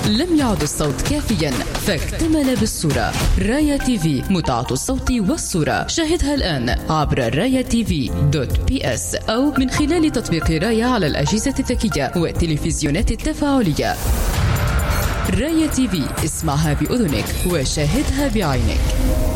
لم يعد الصوت كافيا فاكتمل بالصورة. رايا تيفي، متعة الصوت والصورة. شاهدها الآن عبر rayatv.ps أو من خلال تطبيق رايا على الأجهزة الذكية والتلفزيونات التفاعلية. رايا تيفي، اسمعها بأذنك وشاهدها بعينك.